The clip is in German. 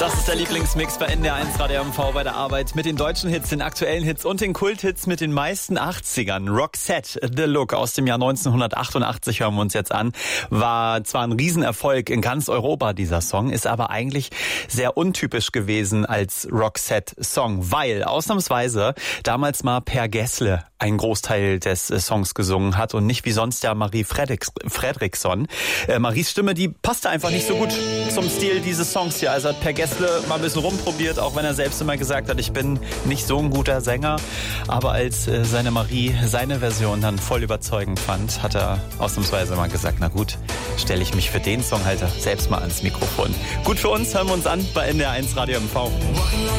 Das ist der Lieblingsmix bei NDR1 Radio MV bei der Arbeit mit den deutschen Hits, den aktuellen Hits und den Kulthits mit den meisten 80ern. Roxette, The Look aus dem Jahr 1988 hören wir uns jetzt an. War zwar ein Riesenerfolg in ganz Europa, dieser Song, ist aber eigentlich sehr untypisch gewesen als Roxette-Song, weil ausnahmsweise damals mal Per Gessle einen Großteil des Songs gesungen hat und nicht wie sonst ja Marie Fredriksson. Maries Stimme, die passte einfach nicht so gut zum Stil dieses Songs hier. Also hat Per Gessle mal ein bisschen rumprobiert, auch wenn er selbst immer gesagt hat, ich bin nicht so ein guter Sänger. Aber als seine Marie seine Version dann voll überzeugend fand, hat er ausnahmsweise mal gesagt, na gut, stelle ich mich für den Song halt selbst mal ans Mikrofon. Gut für uns, hören wir uns an bei NDR1 Radio MV.